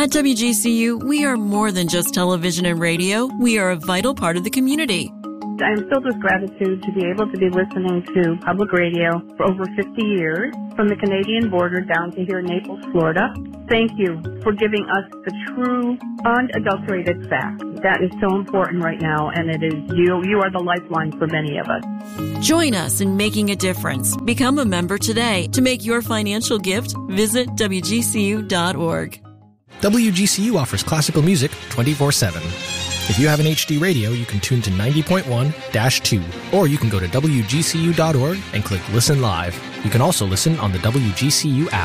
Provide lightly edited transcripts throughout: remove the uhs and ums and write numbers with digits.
At WGCU, we are more than just television and radio. We are a vital part of the community. I'm filled with gratitude to be able to be listening to public radio for over 50 years, from the Canadian border down to here in Naples, Florida. Thank you for giving us the true, unadulterated fact. That is so important right now, and it is you are the lifeline for many of us. Join us in making a difference. Become a member today. To make your financial gift, visit WGCU.org. WGCU offers classical music 24/7. If you have an HD radio, you can tune to 90.1-2, or you can go to WGCU.org and click Listen Live. You can also listen on the WGCU app.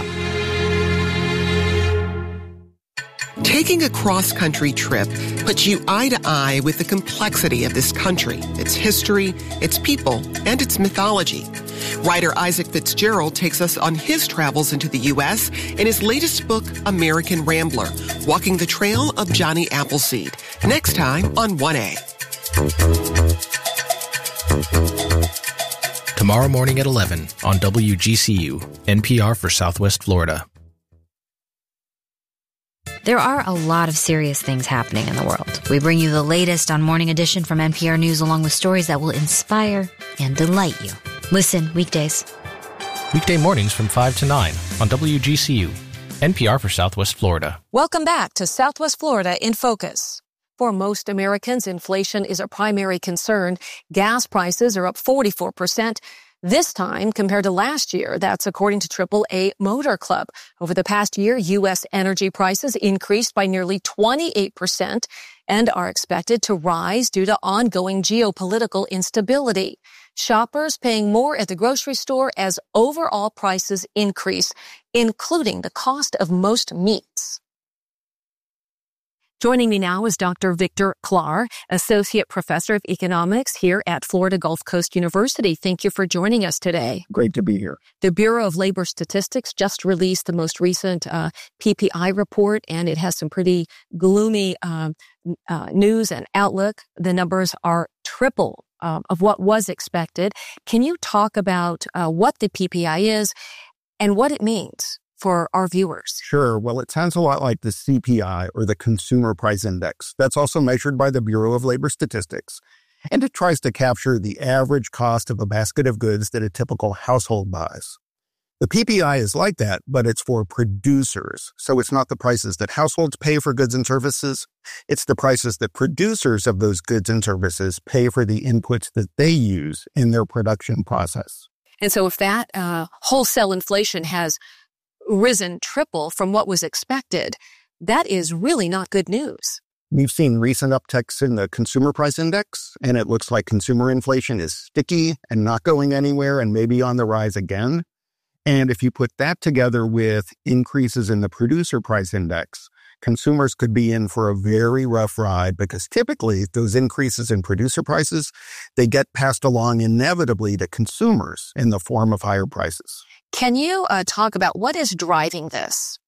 Taking a cross-country trip puts you eye to eye with the complexity of this country, its history, its people, and its mythology. Writer Isaac Fitzgerald takes us on his travels into the U.S. in his latest book, American Rambler, Walking the Trail of Johnny Appleseed. Next time on 1A. Tomorrow morning at 11 on WGCU, NPR for Southwest Florida. There are a lot of serious things happening in the world. We bring you the latest on Morning Edition from NPR News, along with stories that will inspire and delight you. Listen weekdays. Weekday mornings from 5 to 9 on WGCU, NPR for Southwest Florida. Welcome back to Southwest Florida in Focus. For most Americans, inflation is a primary concern. Gas prices are up 44%. This time compared to last year. That's according to AAA Motor Club. Over the past year, U.S. energy prices increased by nearly 28% and are expected to rise due to ongoing geopolitical instability. Shoppers paying more at the grocery store as overall prices increase, including the cost of most meats. Joining me now is Dr. Victor Klar, Associate Professor of Economics here at Florida Gulf Coast University. Thank you for joining us today. Great to be here. The Bureau of Labor Statistics just released the most recent PPI report, and it has some pretty gloomy news and outlook. The numbers are triple of what was expected. Can you talk about what the PPI is and what it means for our viewers? Sure. Well, it sounds a lot like the CPI, or the Consumer Price Index. That's also measured by the Bureau of Labor Statistics. And it tries to capture the average cost of a basket of goods that a typical household buys. The PPI is like that, but it's for producers. So it's not the prices that households pay for goods and services. It's the prices that producers of those goods and services pay for the inputs that they use in their production process. And so if that wholesale inflation has risen triple from what was expected, that is really not good news. We've seen recent upticks in the Consumer Price Index, and it looks like consumer inflation is sticky and not going anywhere and maybe on the rise again. And if you put that together with increases in the Producer Price Index, consumers could be in for a very rough ride, because typically those increases in producer prices, they get passed along inevitably to consumers in the form of higher prices. Can you talk about what is driving this?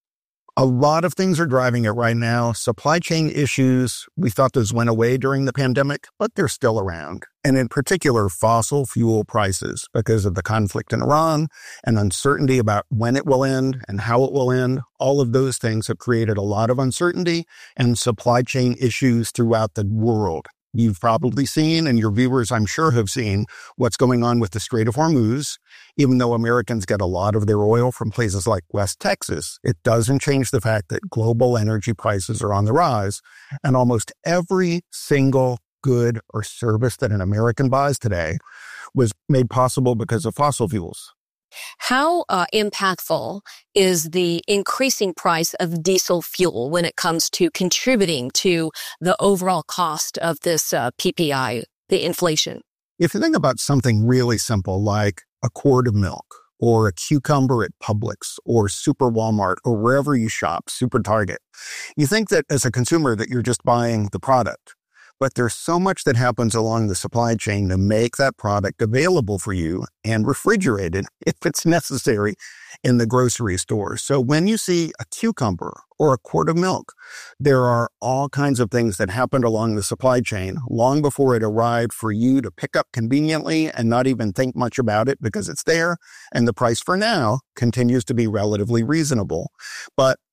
A lot of things are driving it right now. Supply chain issues, we thought those went away during the pandemic, but they're still around. And in particular, fossil fuel prices, because of the conflict in Iran and uncertainty about when it will end and how it will end. All of those things have created a lot of uncertainty and supply chain issues throughout the world. You've probably seen, and your viewers, I'm sure, have seen what's going on with the Strait of Hormuz. Even though Americans get a lot of their oil from places like West Texas, it doesn't change the fact that global energy prices are on the rise, and almost every single good or service that an American buys today was made possible because of fossil fuels. How impactful is the increasing price of diesel fuel when it comes to contributing to the overall cost of this PPI, the inflation? If you think about something really simple like a quart of milk or a cucumber at Publix or Super Walmart or wherever you shop, Super Target, you think that as a consumer that you're just buying the product. But there's so much that happens along the supply chain to make that product available for you and refrigerated if it's necessary in the grocery store. So when you see a cucumber or a quart of milk, there are all kinds of things that happened along the supply chain long before it arrived for you to pick up conveniently and not even think much about it because it's there. And the price for now continues to be relatively reasonable. But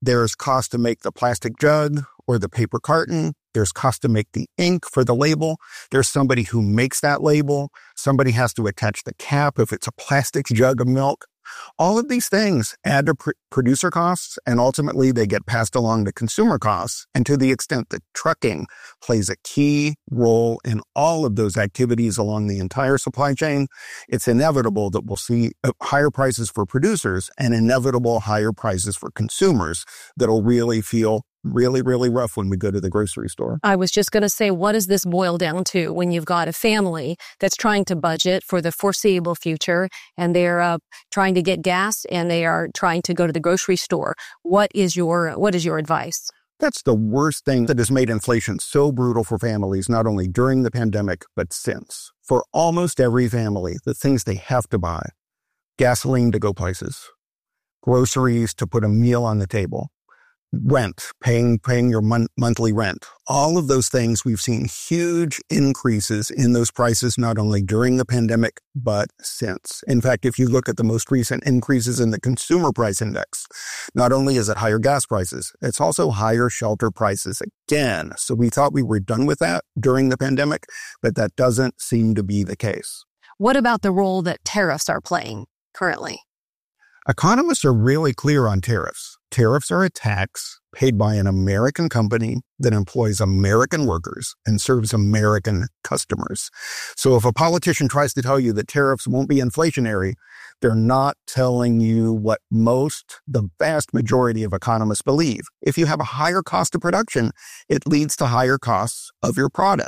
There's cost to make the plastic jug or the paper carton. There's cost to make the ink for the label. There's somebody who makes that label. Somebody has to attach the cap if it's a plastic jug of milk. All of these things add to producer costs, and ultimately they get passed along to consumer costs. And to the extent that trucking plays a key role in all of those activities along the entire supply chain, it's inevitable that we'll see higher prices for producers and inevitable higher prices for consumers that'll really feel really, really rough when we go to the grocery store. I was just going to say, what does this boil down to when you've got a family that's trying to budget for the foreseeable future and they're trying to get gas and they are trying to go to the grocery store? What is your advice? That's the worst thing that has made inflation so brutal for families, not only during the pandemic, but since. For almost every family, the things they have to buy: gasoline to go places, groceries to put a meal on the table, rent, paying your monthly rent. All of those things, we've seen huge increases in those prices, not only during the pandemic, but since. In fact, if you look at the most recent increases in the consumer price index, not only is it higher gas prices, it's also higher shelter prices again. So we thought we were done with that during the pandemic, but that doesn't seem to be the case. What about the role that tariffs are playing currently? Economists are really clear on tariffs. Tariffs are a tax paid by an American company that employs American workers and serves American customers. So if a politician tries to tell you that tariffs won't be inflationary, they're not telling you what the vast majority of economists believe. If you have a higher cost of production, it leads to higher costs of your product.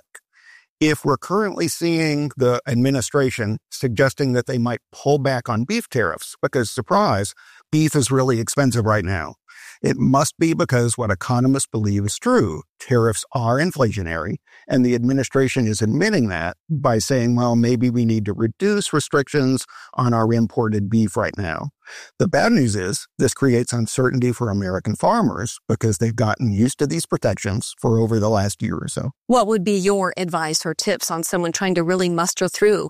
If we're currently seeing the administration suggesting that they might pull back on beef tariffs because, surprise, beef is really expensive right now, it must be because what economists believe is true. Tariffs are inflationary, and the administration is admitting that by saying, well, maybe we need to reduce restrictions on our imported beef right now. The bad news is this creates uncertainty for American farmers because they've gotten used to these protections for over the last year or so. What would be your advice or tips on someone trying to really muster through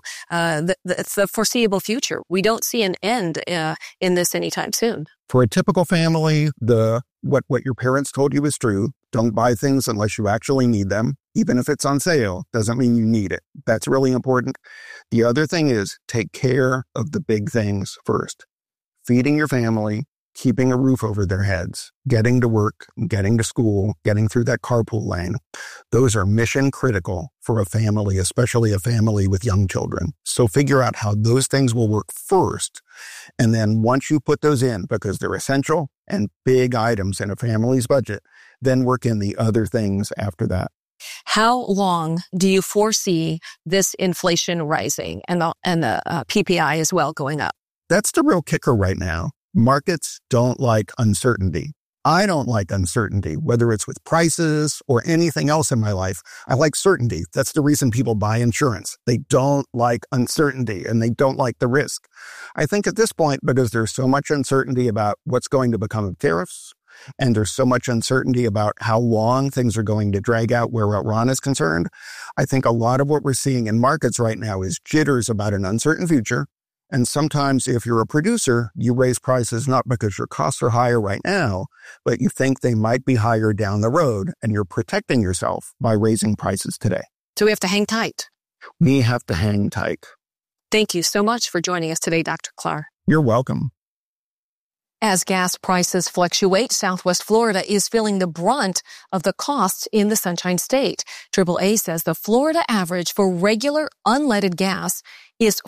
the foreseeable future? We don't see an end in this anytime soon. For a typical family, what your parents told you is true. Don't buy things unless you actually need them. Even if it's on sale, doesn't mean you need it. That's really important. The other thing is take care of the big things first. Feeding your family, keeping a roof over their heads, getting to work, getting to school, getting through that carpool lane. Those are mission critical for a family, especially a family with young children. So figure out how those things will work first. And then once you put those in, because they're essential and big items in a family's budget, then work in the other things after that. How long do you foresee this inflation rising and the PPI as well going up? That's the real kicker right now. Markets don't like uncertainty. I don't like uncertainty, whether it's with prices or anything else in my life. I like certainty. That's the reason people buy insurance. They don't like uncertainty and they don't like the risk. I think at this point, because there's so much uncertainty about what's going to become of tariffs, and there's so much uncertainty about how long things are going to drag out where Iran is concerned, I think a lot of what we're seeing in markets right now is jitters about an uncertain future. And sometimes if you're a producer, you raise prices not because your costs are higher right now, but you think they might be higher down the road, and you're protecting yourself by raising prices today. So we have to hang tight. We have to hang tight. Thank you so much for joining us today, Dr. Klar. You're welcome. As gas prices fluctuate, Southwest Florida is feeling the brunt of the costs in the Sunshine State. AAA says the Florida average for regular unleaded gas is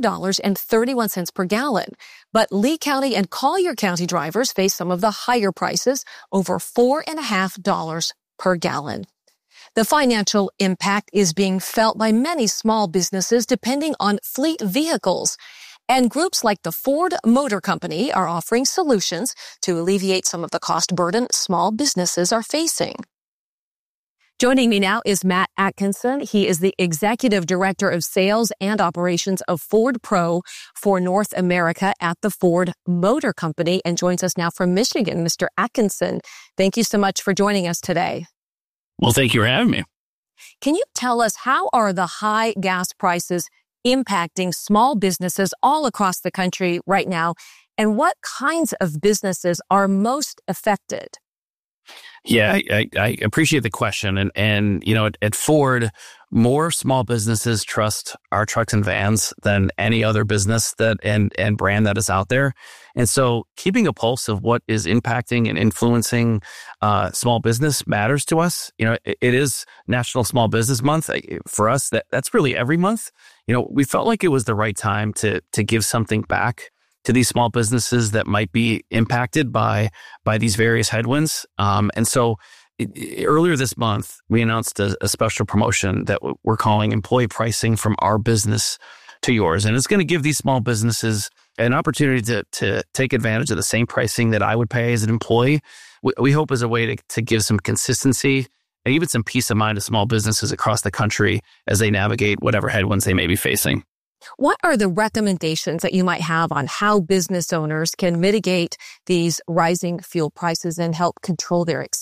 $4.31 per gallon. But Lee County and Collier County drivers face some of the higher prices, over $4.50 per gallon. The financial impact is being felt by many small businesses depending on fleet vehicles. And groups like the Ford Motor Company are offering solutions to alleviate some of the cost burden small businesses are facing. Joining me now is Matt Atkinson. He is the Executive Director of Sales and Operations of Ford Pro for North America at the Ford Motor Company and joins us now from Michigan. Mr. Atkinson, thank you so much for joining us today. Well, thank you for having me. Can you tell us how are the high gas prices impacting small businesses all across the country right now? And what kinds of businesses are most affected? Yeah, I appreciate the question. And you know, at Ford, more small businesses trust our trucks and vans than any other business and brand that is out there. And so keeping a pulse of what is impacting and influencing small business matters to us. You know, it is National Small Business Month. For us, that's really every month. You know, we felt like it was the right time to give something back to these small businesses that might be impacted by these various headwinds. And so earlier this month, we announced a special promotion that we're calling Employee Pricing from Our Business to Yours. And it's going to give these small businesses an opportunity to take advantage of the same pricing that I would pay as an employee. We hope as a way to give some consistency and even some peace of mind to small businesses across the country as they navigate whatever headwinds they may be facing. What are the recommendations that you might have on how business owners can mitigate these rising fuel prices and help control their expenses?